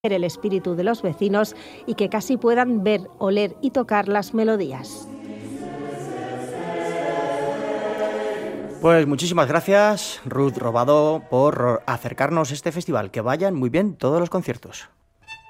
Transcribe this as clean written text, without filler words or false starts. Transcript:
el espíritu de los vecinos y que casi puedan ver, oler y tocar las melodías. Pues muchísimas gracias, Ruth Robado, por acercarnos a este festival. Que vayan muy bien todos los conciertos.